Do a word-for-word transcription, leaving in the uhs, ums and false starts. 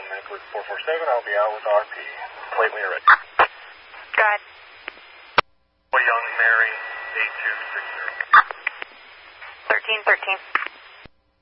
Edward four four seven. I'll be out with R P. Plate when you're ready. Go ahead. Young Mary, eight two six zero. thirteen thirteen.